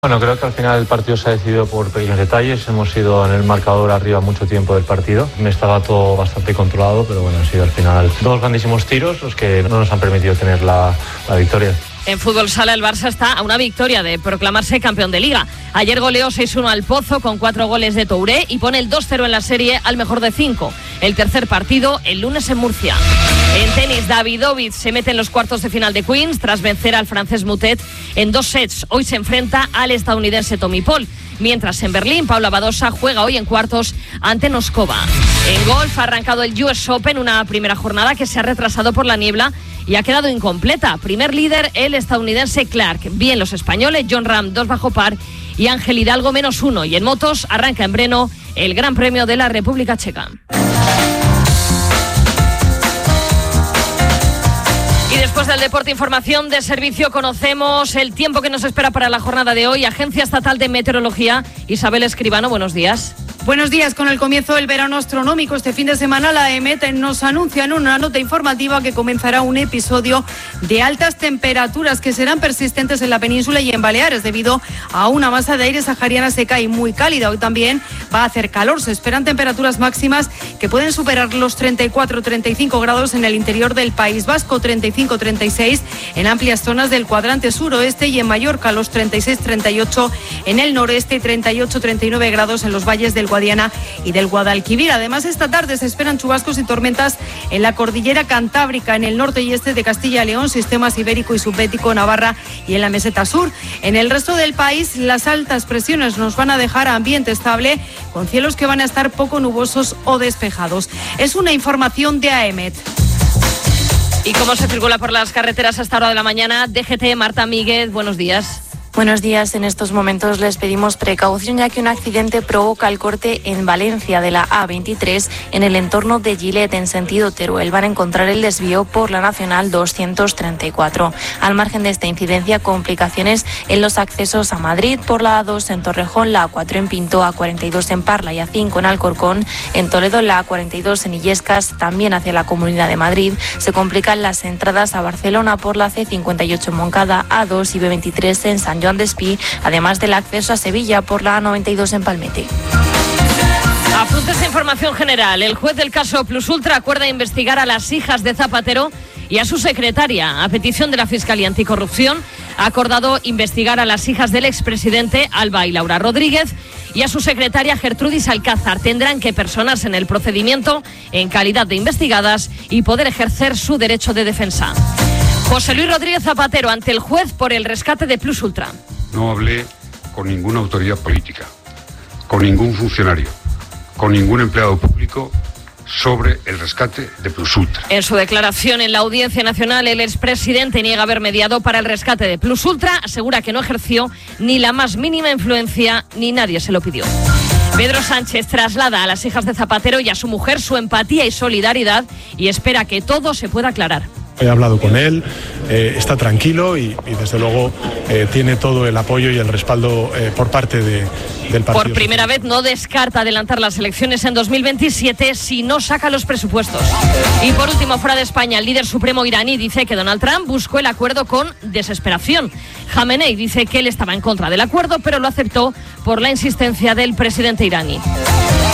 Bueno, creo que al final el partido se ha decidido por pequeños detalles. Hemos ido en el marcador arriba mucho tiempo del partido. Me estaba todo bastante controlado, pero bueno, han sido al final dos grandísimos tiros los que no nos han permitido tener la victoria. En fútbol sala, el Barça está a una victoria de proclamarse campeón de Liga. Ayer goleó 6-1 al Pozo con 4 goles de Touré y pone el 2-0 en la serie al mejor de 5. El tercer partido el lunes en Murcia. En tenis, Davidovich se mete en los cuartos de final de Queens tras vencer al francés Moutet en 2 sets. Hoy se enfrenta al estadounidense Tommy Paul. Mientras en Berlín, Paula Badosa juega hoy en cuartos ante Noskova. En golf ha arrancado el US Open, una primera jornada que se ha retrasado por la niebla y ha quedado incompleta. Primer líder el estadounidense Clark. Bien los españoles, Jon Rahm 2 bajo par y Ángel Hidalgo -1. Y en motos arranca en Brno el Gran Premio de la República Checa. Y después del deporte, información de servicio, conocemos el tiempo que nos espera para la jornada de hoy. Agencia Estatal de Meteorología, Isabel Escribano, buenos días. Buenos días. Con el comienzo del verano astronómico este fin de semana, la EMET nos anuncia en una nota informativa que comenzará un episodio de altas temperaturas que serán persistentes en la península y en Baleares debido a una masa de aire sahariana seca y muy cálida. Hoy también va a hacer calor. Se esperan temperaturas máximas que pueden superar los 34-35 grados en el interior del País Vasco, 35-36 en amplias zonas del cuadrante suroeste y en Mallorca los 36-38 en el noreste y 38-39 grados en los valles del Guadiana y del Guadalquivir. Además, esta tarde se esperan chubascos y tormentas en la cordillera cantábrica, en el norte y este de Castilla y León, sistemas ibérico y subbético, Navarra y en la meseta sur. En el resto del país, las altas presiones nos van a dejar ambiente estable, con cielos que van a estar poco nubosos o despejados. Es una información de AEMET. ¿Y cómo se circula por las carreteras a esta hora de la mañana? DGT, Marta Míguez, buenos días. Buenos días. En estos momentos les pedimos precaución ya que un accidente provoca el corte en Valencia de la A23 en el entorno de Gilet en sentido Teruel. Van a encontrar el desvío por la Nacional 234. Al margen de esta incidencia, complicaciones en los accesos a Madrid por la A2 en Torrejón, la A4 en Pinto, A42 en Parla y A5 en Alcorcón. En Toledo, la A42 en Illescas, también hacia la Comunidad de Madrid. Se complican las entradas a Barcelona por la C58 en Moncada, A2 y B23 en San Joan d'Espí, además del acceso a Sevilla por la A92 en Palmete. Apuntes de información general. El juez del caso Plus Ultra acuerda investigar a las hijas de Zapatero y a su secretaria. A petición de la Fiscalía Anticorrupción, ha acordado investigar a las hijas del expresidente Alba y Laura Rodríguez y a su secretaria Gertrudis Alcázar. Tendrán que personarse en el procedimiento en calidad de investigadas y poder ejercer su derecho de defensa. José Luis Rodríguez Zapatero ante el juez por el rescate de Plus Ultra. No hablé con ninguna autoridad política, con ningún funcionario, con ningún empleado público sobre el rescate de Plus Ultra. En su declaración en la Audiencia Nacional, el expresidente niega haber mediado para el rescate de Plus Ultra, asegura que no ejerció ni la más mínima influencia ni nadie se lo pidió. Pedro Sánchez traslada a las hijas de Zapatero y a su mujer su empatía y solidaridad y espera que todo se pueda aclarar. He hablado con él, está tranquilo y desde luego tiene todo el apoyo y el respaldo por parte del partido. Por primera vez no descarta adelantar las elecciones en 2027 si no saca los presupuestos. Y por último, fuera de España, el líder supremo iraní dice que Donald Trump buscó el acuerdo con desesperación. Jamenei dice que él estaba en contra del acuerdo, pero lo aceptó por la insistencia del presidente iraní.